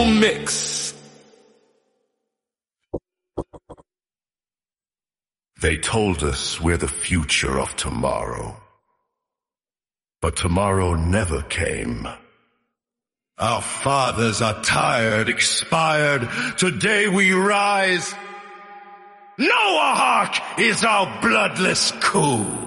Full mix. They told us we're the future of tomorrow. But tomorrow never came. Our fathers are tired, expired. Today we rise. Noahawk is our bloodless coup.